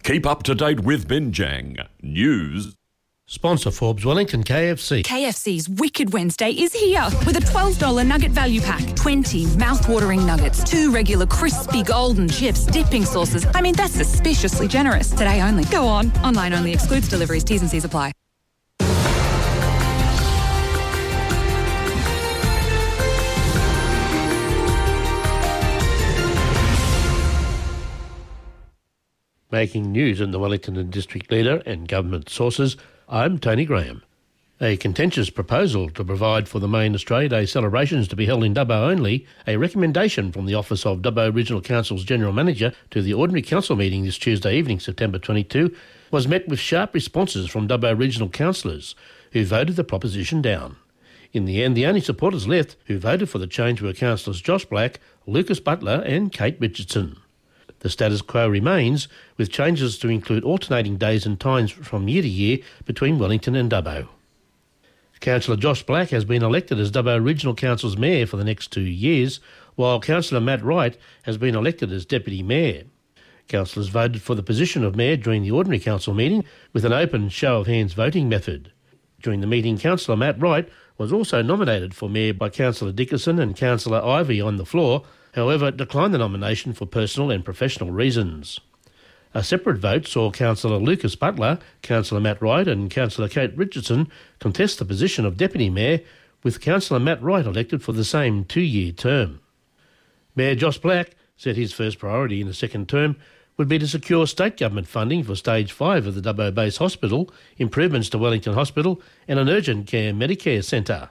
Keep up to date with Binjang News. Sponsor Forbes Wellington KFC. KFC's Wicked Wednesday is here with a $12 nugget value pack. 20 mouth-watering nuggets, 2 regular crispy golden chips, dipping sauces. I mean, that's suspiciously generous. Today only. Go on. Online only. Excludes deliveries. T's and C's apply. Making news in the Wellington and District Leader and government sources, I'm Tony Graham. A contentious proposal to provide for the main Australia Day celebrations to be held in Dubbo only, a recommendation from the Office of Dubbo Regional Council's General Manager to the Ordinary Council meeting this Tuesday evening, September 22, was met with sharp responses from Dubbo Regional councillors who voted the proposition down. In the end, the only supporters left who voted for the change were councillors Josh Black, Lucas Butler and Kate Richardson. The status quo remains, with changes to include alternating days and times from year to year between Wellington and Dubbo. Councillor Josh Black has been elected as Dubbo Regional Council's Mayor for the next 2 years, while Councillor Matt Wright has been elected as Deputy Mayor. Councillors voted for the position of Mayor during the Ordinary Council meeting with an open show of hands voting method. During the meeting, Councillor Matt Wright was also nominated for Mayor by Councillor Dickerson and Councillor Ivey on the floor, however declined the nomination for personal and professional reasons. A separate vote saw Councillor Lucas Butler, Councillor Matt Wright and Councillor Kate Richardson contest the position of Deputy Mayor, with Councillor Matt Wright elected for the same 2-year term. Mayor Josh Black said his first priority in the second term would be to secure state government funding for Stage 5 of the Dubbo Base Hospital, improvements to Wellington Hospital and an urgent care Medicare centre.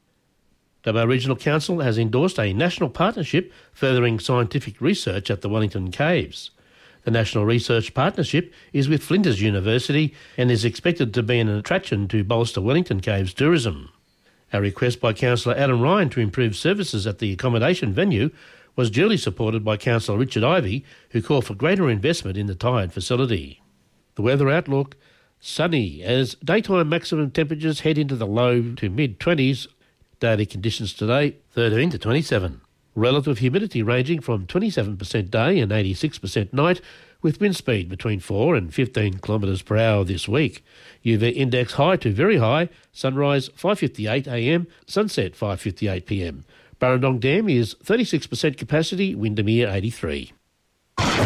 Dubbo Regional Council has endorsed a national partnership furthering scientific research at the Wellington Caves. The National Research Partnership is with Flinders University and is expected to be an attraction to bolster Wellington Caves tourism. A request by Councillor Adam Ryan to improve services at the accommodation venue was duly supported by Councillor Richard Ivey, who called for greater investment in the tired facility. The weather outlook: sunny as daytime maximum temperatures head into the low to mid-20s. Daily conditions today, 13 to 27. Relative humidity ranging from 27% day and 86% night, with wind speed between 4 and 15 kilometres per hour this week. UV index high to very high, sunrise 5:58am, sunset 5:58pm. Burrendong Dam is 36% capacity, Windermere 83.